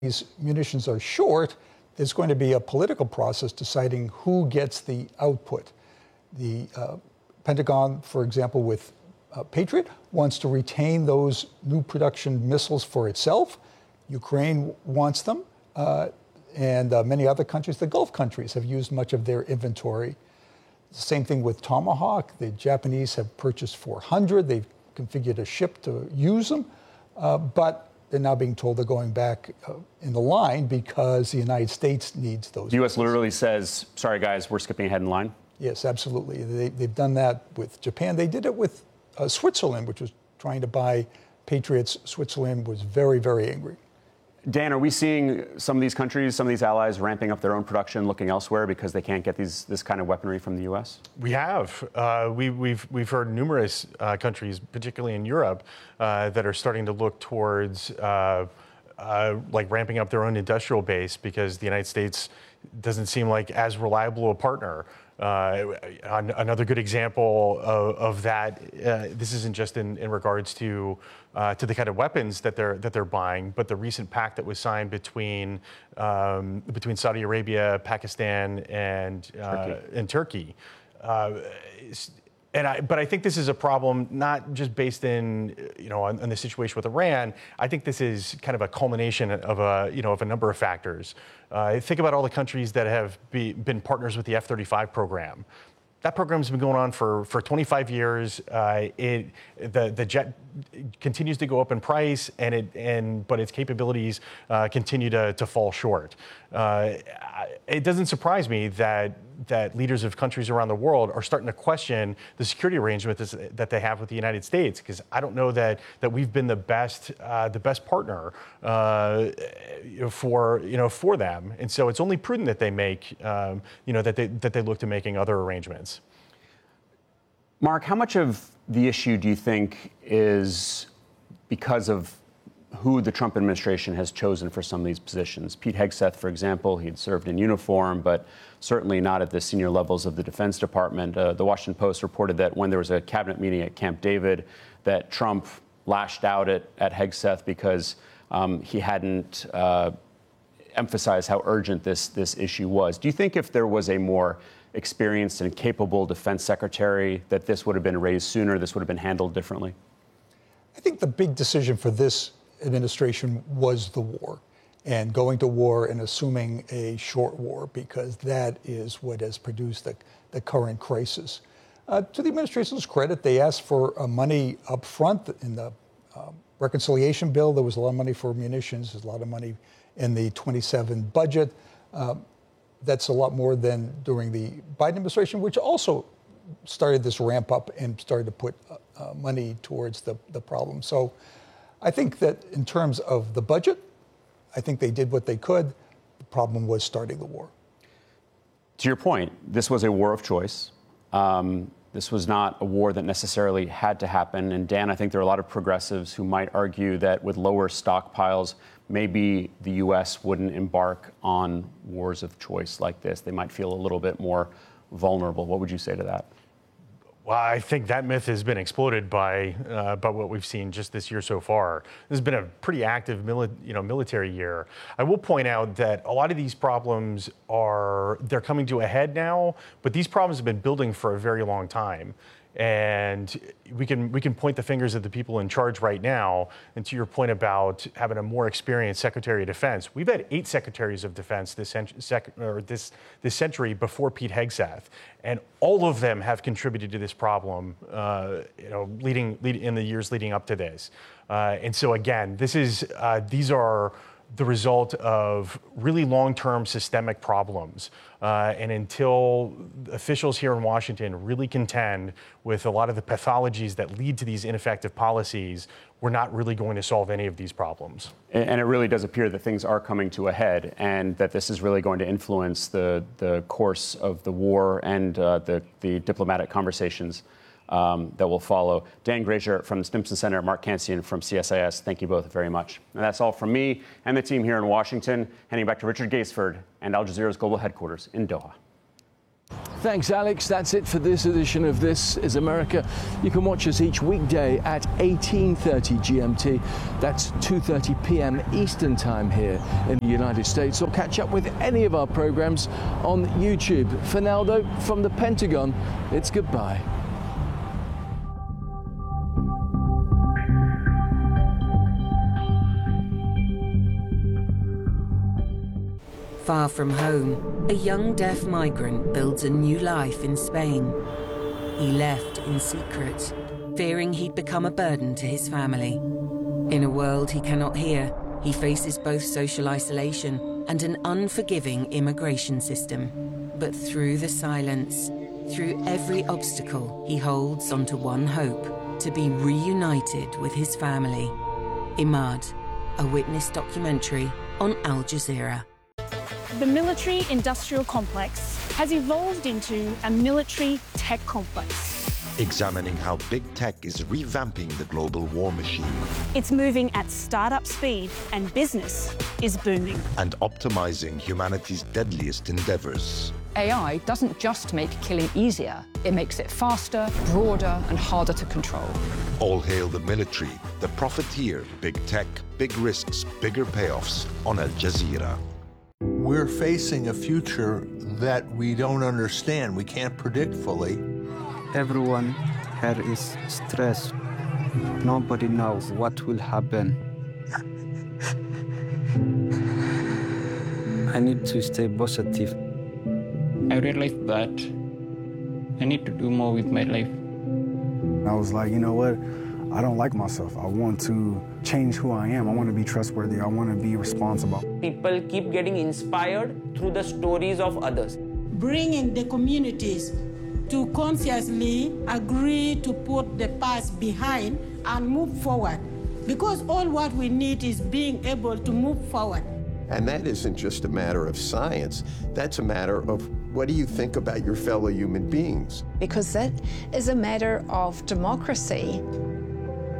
these munitions are short, there's going to be a political process deciding who gets the output. The Pentagon, for example, with Patriot, wants to retain those new production missiles for itself. Ukraine wants them, and many other countries, the Gulf countries, have used much of their inventory. Same thing with Tomahawk. The Japanese have purchased 400. They've configured a ship to use them, but they're now being told they're going back in the line because the United States needs those. The U.S. literally says, sorry, guys, we're skipping ahead in line? Yes, absolutely. They've done that with Japan. They did it with Switzerland, which was trying to buy Patriots. Switzerland was very, very angry. Dan, are we seeing some of these countries, some of these allies ramping up their own production, looking elsewhere because they can't get this kind of weaponry from the U.S.? We have. We've heard numerous countries, particularly in Europe, that are starting to look towards like ramping up their own industrial base because the United States doesn't seem like as reliable a partner. Another good example of that. This isn't just in regards to the kind of weapons that they're buying, but the recent pact that was signed between Saudi Arabia, Pakistan, and Turkey. But I think this is a problem not just based in on the situation with Iran. I think this is kind of a culmination of a number of factors. Think about all the countries that have been partners with the F-35 program. That program's been going on for 25 years. The jet continues to go up in price, but its capabilities continue to fall short. It doesn't surprise me that leaders of countries around the world are starting to question the security arrangements that they have with the United States, because I don't know that we've been the best partner for them, and so it's only prudent that they make that they look to making other arrangements. Mark, how much of the issue do you think is because of who the Trump administration has chosen for some of these positions? Pete Hegseth, for example, he had served in uniform, but certainly not at the senior levels of the Defense Department. The Washington Post reported that when there was a cabinet meeting at Camp David, that Trump lashed out at Hegseth because he hadn't emphasized how urgent this issue was. Do you think if there was a more experienced and capable defense secretary that this would have been raised sooner, this would have been handled differently? I think the big decision for this administration was the war, and going to war and assuming a short war, because that is what has produced the current crisis. To the administration's credit, they asked for money up front in the reconciliation bill. There was a lot of money for munitions. There's a lot of money in the 27 budget. That's a lot more than during the Biden administration, which also started this ramp up and started to put money towards the problem. So I think that in terms of the budget, I think they did what they could. The problem was starting the war. To your point, this was a war of choice. This was not a war that necessarily had to happen. And Dan, I think there are a lot of progressives who might argue that with lower stockpiles, maybe the U.S. wouldn't embark on wars of choice like this. They might feel a little bit more vulnerable. What would you say to that? Well, I think that myth has been exploded by what we've seen just this year so far. This has been a pretty active military year. I will point out that a lot of these problems they're coming to a head now, but these problems have been building for a very long time. And we can point the fingers at the people in charge right now. And to your point about having a more experienced Secretary of Defense, we've had 8 Secretaries of Defense this century before Pete Hegseth, and all of them have contributed to this problem. Leading in the years leading up to this. And so again, these are the result of really long-term systemic problems. And until officials here in Washington really contend with a lot of the pathologies that lead to these ineffective policies, we're not really going to solve any of these problems. And it really does appear that things are coming to a head, and that this is really going to influence the course of the war and the diplomatic conversations that will follow. Dan Grazier from the Stimson Center, Mark Cancian from CSIS, thank you both very much. And that's all from me and the team here in Washington. Heading back to Richard Gaisford and Al Jazeera's global headquarters in Doha. Thanks, Alex. That's it for this edition of This is America. You can watch us each weekday at 18:30 GMT. That's 2:30 p.m. Eastern Time here in the United States. Or catch up with any of our programs on YouTube. For now, though, from the Pentagon, it's goodbye. Far from home, a young deaf migrant builds a new life in Spain. He left in secret, fearing he'd become a burden to his family. In a world he cannot hear, he faces both social isolation and an unforgiving immigration system. But through the silence, through every obstacle, he holds onto one hope: to be reunited with his family. Imad, a witness documentary on Al Jazeera. The military-industrial complex has evolved into a military tech complex. Examining how big tech is revamping the global war machine. It's moving at startup speed and business is booming. And optimizing humanity's deadliest endeavors. AI doesn't just make killing easier, it makes it faster, broader, and harder to control. All hail the military, the profiteer, big tech, big risks, bigger payoffs on Al Jazeera. We're facing a future that we don't understand, we can't predict fully. Everyone here is stressed. Nobody knows what will happen. I need to stay positive. I realized that I need to do more with my life. I was like, you know what? I don't like myself. I want to change who I am. I want to be trustworthy. I want to be responsible. People keep getting inspired through the stories of others. Bringing the communities to consciously agree to put the past behind and move forward. Because all what we need is being able to move forward. And that isn't just a matter of science, that's a matter of what do you think about your fellow human beings? Because that is a matter of democracy.